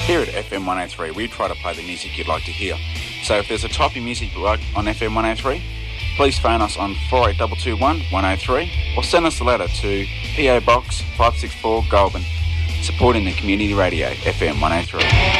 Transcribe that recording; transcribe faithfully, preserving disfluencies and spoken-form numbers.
Here at F M one oh three, we try to play the music you'd like to hear. So if there's a type of music you like on F M one oh three, please phone us on four eight two two one, one oh three or send us a letter to P O Box five six four Goulburn, supporting the community radio F M one oh three.